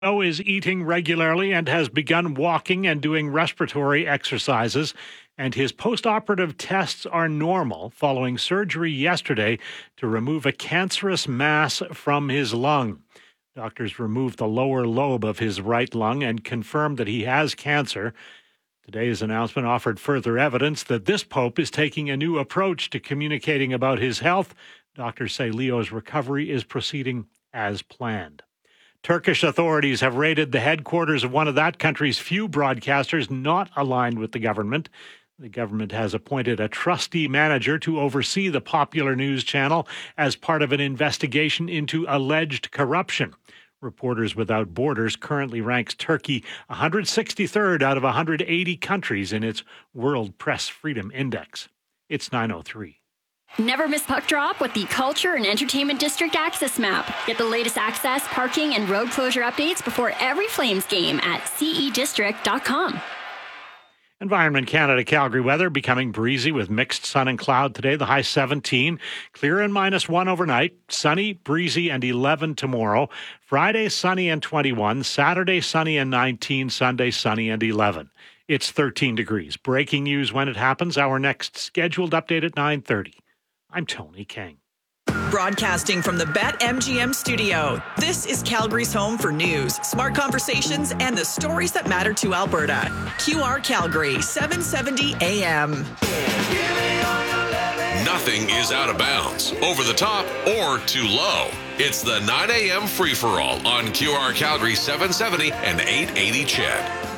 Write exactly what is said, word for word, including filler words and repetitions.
Leo is eating regularly and has begun walking and doing respiratory exercises, and his post-operative tests are normal following surgery yesterday to remove a cancerous mass from his lung. Doctors removed the lower lobe of his right lung and confirmed that he has cancer. Today's announcement offered further evidence that this pope is taking a new approach to communicating about his health. Doctors say Leo's recovery is proceeding as planned. Turkish authorities have raided the headquarters of one of that country's few broadcasters not aligned with the government. The government has appointed a trustee manager to oversee the popular news channel as part of an investigation into alleged corruption. Reporters Without Borders currently ranks Turkey one hundred sixty-third out of one hundred eighty countries in its World Press Freedom Index. It's nine oh three. Never miss Puck Drop with the Culture and Entertainment District Access Map. Get the latest access, parking, and road closure updates before every Flames game at c e district dot com. Environment Canada Calgary weather becoming breezy with mixed sun and cloud today. The high seventeen, clear and minus one overnight, sunny, breezy, and eleven tomorrow. Friday, sunny and twenty-one. Saturday, sunny and nineteen. Sunday, sunny and eleven. It's thirteen degrees. Breaking news when it happens. Our next scheduled update at nine thirty. I'm Tony King. Broadcasting from the BetMGM studio, this is Calgary's home for news, smart conversations, and the stories that matter to Alberta. Q R Calgary, seven seventy A M. Nothing is out of bounds, over the top, or too low. It's the nine a.m. free-for-all on Q R Calgary seven seventy and eight eighty C H E D.